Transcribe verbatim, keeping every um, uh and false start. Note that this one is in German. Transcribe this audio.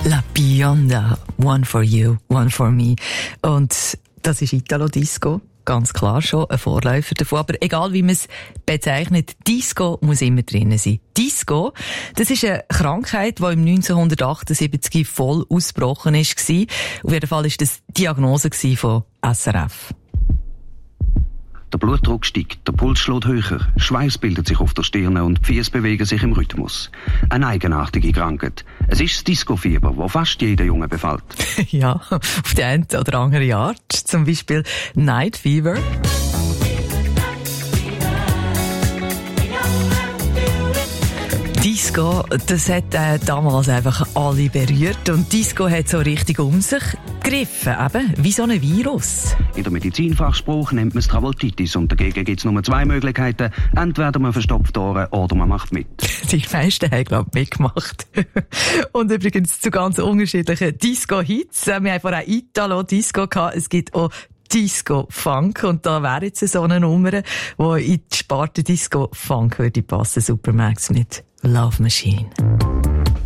La Bionda, One for You, One for Me. Und das ist Italo Disco. Ganz klar schon, ein Vorläufer davon. Aber egal wie man es bezeichnet, Disco muss immer drinnen sein. Disco, das ist eine Krankheit, die im neunzehnhundertachtundsiebzig voll ausgebrochen ist. Auf jeden Fall war das die Diagnose von S R F. Der Blutdruck steigt, der Puls schlägt höher, Schweiß bildet sich auf der Stirn und die Füße bewegen sich im Rhythmus. Eine eigenartige Krankheit. Es ist das Disco-Fieber, das fast jeden Jungen befällt. Ja, auf die eine oder andere Art. Zum Beispiel Night Fever. Disco, das hat äh, damals einfach alle berührt und Disco hat so richtig um sich gegriffen, eben wie so ein Virus. In der Medizinfachspruch nennt man es Travoltitis und dagegen gibt es nur zwei Möglichkeiten. Entweder man verstopft Ohren oder man macht mit. Die meisten haben, glaube ich, mitgemacht. Und übrigens zu ganz unterschiedlichen Disco-Hits. Wir haben vorher Italo-Disco gehabt, es gibt auch Disco-Funk. Und da wäre jetzt so eine Nummer, die in die Sparte Disco-Funk würde passen. Supermax mit Love Machine.